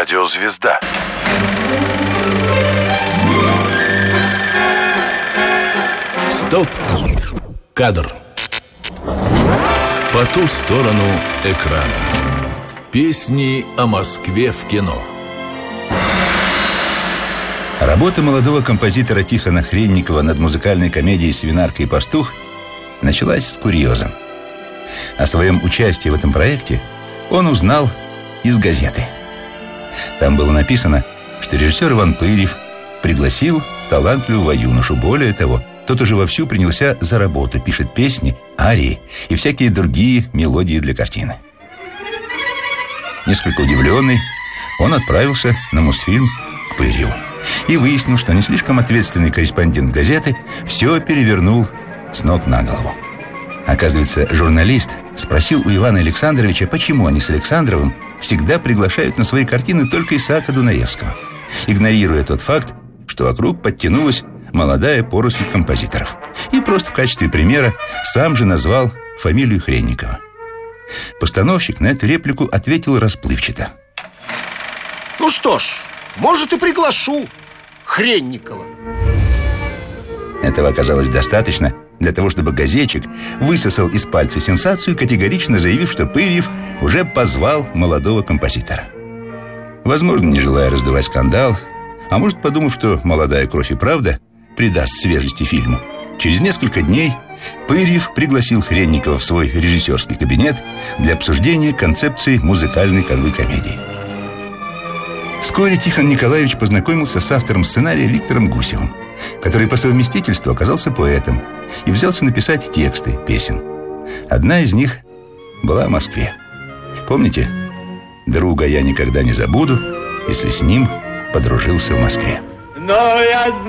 Радиозвезда. Стоп! Кадр. По ту сторону экрана. Песни о Москве в кино. Работа молодого композитора Тихона Хренникова над музыкальной комедией «Свинарка и пастух» началась с курьеза. О своем участии в этом проекте он узнал из газеты. Там было написано, что режиссер Иван Пырьев пригласил талантливого юношу. Более того, тот уже вовсю принялся за работу, пишет песни, арии и всякие другие мелодии для картины. Несколько удивленный, он отправился на Мосфильм к Пырьеву и выяснил, что не слишком ответственный корреспондент газеты все перевернул с ног на голову. Оказывается, журналист спросил у Ивана Александровича, почему они с Александровым всегда приглашают на свои картины только Исаака Дунаевского, игнорируя тот факт, что вокруг подтянулась молодая поросль композиторов. И просто в качестве примера сам же назвал фамилию Хренникова. Постановщик на эту реплику ответил расплывчато: ну что ж, может, и приглашу Хренникова. Этого оказалось достаточно для того, чтобы газетчик высосал из пальца сенсацию, категорично заявив, что Пырьев уже позвал молодого композитора. Возможно, не желая раздувать скандал, а может, подумав, что молодая кровь и правда придаст свежести фильму, через несколько дней Пырьев пригласил Хренникова в свой режиссерский кабинет для обсуждения концепции музыкальной канвы комедии. Вскоре Тихон Николаевич познакомился с автором сценария Виктором Гусевым, который по совместительству оказался поэтом и взялся написать тексты песен. Одна из них была о Москве. Помните? «Друга я никогда не забуду, если с ним подружился в Москве».